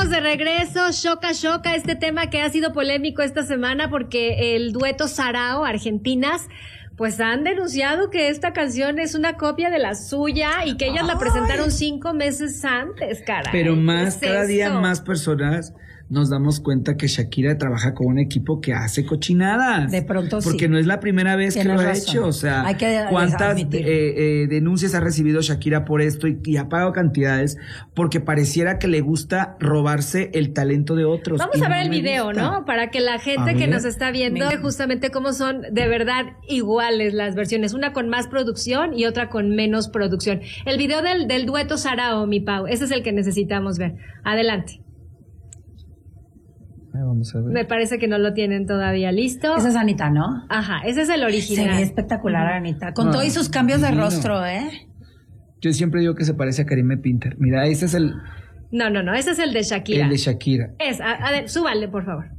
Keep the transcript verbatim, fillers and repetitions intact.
estamos de regreso. Choca, choca este tema que ha sido polémico esta semana porque el dueto Sarao, Argentinas, pues han denunciado que esta canción es una copia de la suya y que ellas Ay. la presentaron cinco meses antes, caray. Pero más, ¿Qué es cada eso? día más personas nos damos cuenta que Shakira trabaja con un equipo que hace cochinadas. De pronto sí. Porque no es la primera vez Tienes que lo ha razón. hecho. O sea, Hay que cuántas eh, eh, denuncias ha recibido Shakira por esto y, y ha pagado cantidades porque pareciera que le gusta robarse el talento de otros. Vamos a ver el video, gusta. ¿no? Para que la gente que nos está viendo Venga. justamente cómo son de verdad iguales las versiones. Una con más producción y otra con menos producción. El video del, del dueto Sarao, mi Pau. Ese es el que necesitamos ver. Adelante. Vamos a ver. Me parece que no lo tienen todavía listo. Esa es Anita, ¿no? Ajá, ese es el original. Se ve espectacular, Anita. Con Ah, todos sus cambios de divino. rostro, ¿eh? Yo siempre digo que se parece a Karime Pinter. Mira, ese es el, No, no, no, ese es el de Shakira. el de Shakira. Es, a, a ver, súbale, por favor.